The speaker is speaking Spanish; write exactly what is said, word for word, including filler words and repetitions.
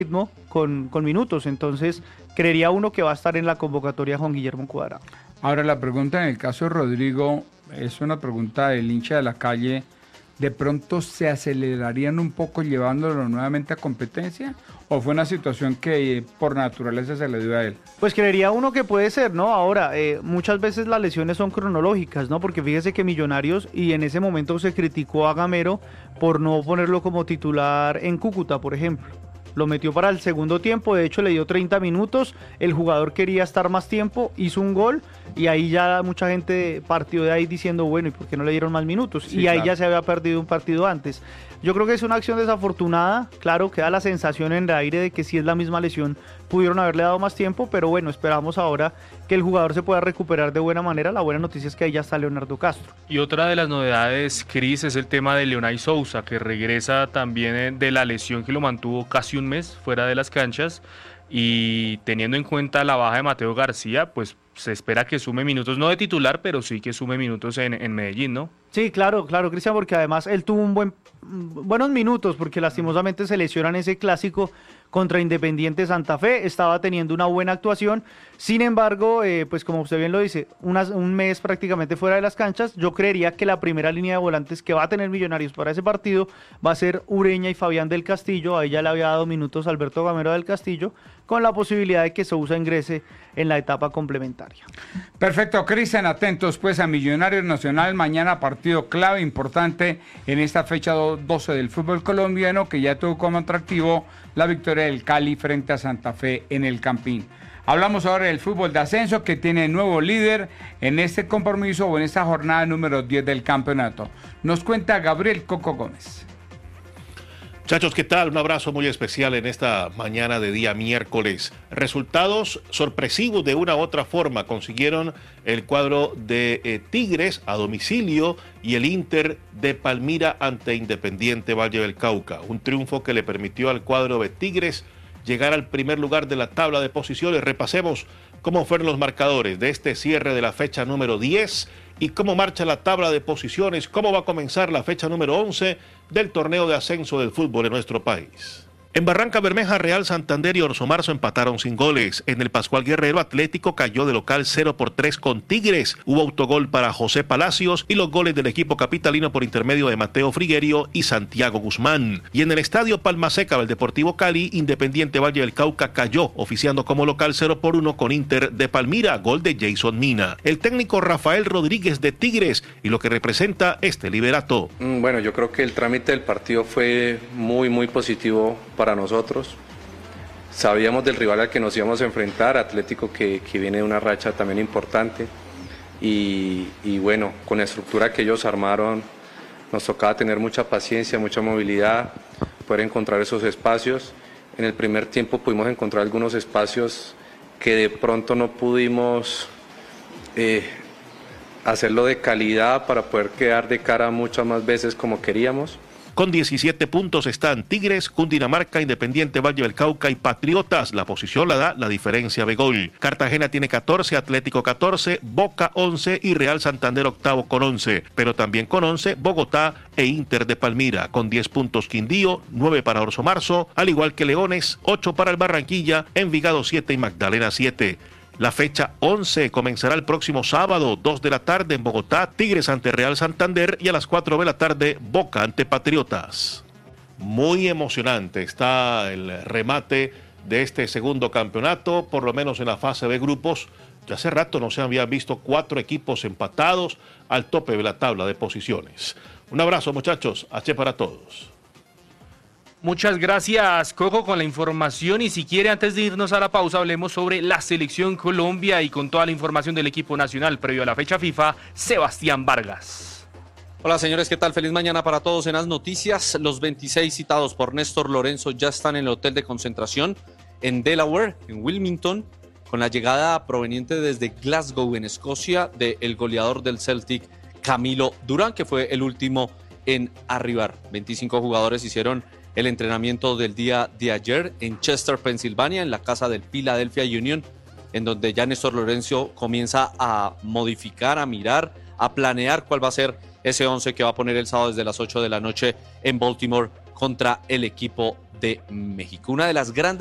ritmo con, con minutos, entonces creería uno que va a estar en la convocatoria Juan Guillermo Cuadrado. Ahora la pregunta en el caso de Rodrigo es una pregunta del hincha de la calle. ¿De pronto se acelerarían un poco llevándolo nuevamente a competencia? ¿O fue una situación que eh, por naturaleza se le dio a él? Pues creería uno que puede ser, ¿no? Ahora, eh, muchas veces las lesiones son cronológicas, ¿no? Porque fíjese que Millonarios, y en ese momento se criticó a Gamero por no ponerlo como titular en Cúcuta, por ejemplo. Lo metió para el segundo tiempo, de hecho le dio treinta minutos, el jugador quería estar más tiempo, hizo un gol y ahí ya mucha gente partió de ahí diciendo, bueno, ¿y por qué no le dieron más minutos? Sí, y ahí claro, ya se había perdido un partido antes. Yo creo que es una acción desafortunada, claro, queda la sensación en el aire de que si es la misma lesión pudieron haberle dado más tiempo, pero bueno, esperamos ahora que el jugador se pueda recuperar de buena manera. La buena noticia es que ahí ya está Leonardo Castro. Y otra de las novedades, Cris, es el tema de Leonay Sousa, que regresa también de la lesión que lo mantuvo casi un mes fuera de las canchas, y teniendo en cuenta la baja de Mateo García, pues se espera que sume minutos, no de titular, pero sí que sume minutos en, en Medellín, ¿no? Sí, claro, claro, Cristian, porque además él tuvo un buen, buenos minutos, porque lastimosamente se lesiona en ese clásico contra Independiente Santa Fe, estaba teniendo una buena actuación, sin embargo, eh, pues como usted bien lo dice, unas, un mes prácticamente fuera de las canchas. Yo creería que la primera línea de volantes que va a tener Millonarios para ese partido va a ser Ureña y Fabián del Castillo, ahí ya le había dado minutos Alberto Gamero del Castillo, con la posibilidad de que Sousa ingrese en la etapa complementaria. Perfecto, Cristian, atentos pues a Millonarios Nacional, mañana partido clave, importante en esta fecha doce del fútbol colombiano, que ya tuvo como atractivo la victoria del Cali frente a Santa Fe en el Campín. Hablamos ahora del fútbol de ascenso, que tiene nuevo líder en este compromiso o en esta jornada número diez del campeonato. Nos cuenta Gabriel Coco Gómez. Muchachos, ¿qué tal? Un abrazo muy especial en esta mañana de día miércoles. Resultados sorpresivos de una u otra forma consiguieron el cuadro de eh, Tigres a domicilio y el Inter de Palmira ante Independiente Valle del Cauca. Un triunfo que le permitió al cuadro de Tigres llegar al primer lugar de la tabla de posiciones. Repasemos cómo fueron los marcadores de este cierre de la fecha número diez y cómo marcha la tabla de posiciones, cómo va a comenzar la fecha número once del torneo de ascenso del fútbol en nuestro país. En Barranca Bermeja, Real Santander y Orso Marzo empataron sin goles. En el Pascual Guerrero, Atlético cayó de local cero por tres con Tigres. Hubo autogol para José Palacios y los goles del equipo capitalino por intermedio de Mateo Friguerio y Santiago Guzmán. Y en el estadio Palma Seca del Deportivo Cali, Independiente Valle del Cauca cayó, oficiando como local cero por uno con Inter de Palmira, gol de Jason Mina. El técnico Rafael Rodríguez de Tigres y lo que representa este liderato. Bueno, yo creo que el trámite del partido fue muy, muy positivo para nosotros. Sabíamos del rival al que nos íbamos a enfrentar, Atlético que, que viene de una racha también importante y, y bueno, con la estructura que ellos armaron nos tocaba tener mucha paciencia, mucha movilidad, poder encontrar esos espacios. En el primer tiempo pudimos encontrar algunos espacios que de pronto no pudimos eh, hacerlo de calidad para poder quedar de cara muchas más veces como queríamos. Con diecisiete puntos están Tigres, Cundinamarca, Independiente Valle del Cauca y Patriotas. La posición la da la diferencia de gol. Cartagena tiene catorce, Atlético catorce, Boca once y Real Santander octavo con once. Pero también con once Bogotá e Inter de Palmira. Con diez puntos Quindío, nueve para Orso Marzo, al igual que Leones, ocho para el Barranquilla, Envigado siete y Magdalena siete. La fecha once comenzará el próximo sábado, dos de la tarde en Bogotá, Tigres ante Real Santander y a las cuatro de la tarde, Boca ante Patriotas. Muy emocionante está el remate de este segundo campeonato, por lo menos en la fase de grupos. Ya hace rato no se habían visto cuatro equipos empatados al tope de la tabla de posiciones. Un abrazo, muchachos, H para todos. Muchas gracias, Coco, con la información. Y si quiere, antes de irnos a la pausa, hablemos sobre la Selección Colombia y con toda la información del equipo nacional previo a la fecha FIFA, Sebastián Vargas. Hola señores, ¿qué tal? Feliz mañana para todos. En las noticias, los veintiséis citados por Néstor Lorenzo ya están en el hotel de concentración en Delaware, en Wilmington, con la llegada proveniente desde Glasgow, en Escocia, del goleador del Celtic, Camilo Durán, que fue el último en arribar. veinticinco jugadores hicieron el entrenamiento del día de ayer en Chester, Pensilvania, en la casa del Philadelphia Union, en donde ya Néstor Lorenzo comienza a modificar, a mirar, a planear cuál va a ser ese once que va a poner el sábado desde las ocho de la noche en Baltimore contra el equipo de México. Una de las grandes